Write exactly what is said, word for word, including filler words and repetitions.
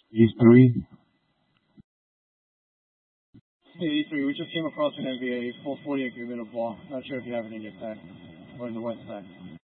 E three. Hey, E three, we just came across an N V A full forty acre unit of law. Not sure if you have it in your pack or in the West pack.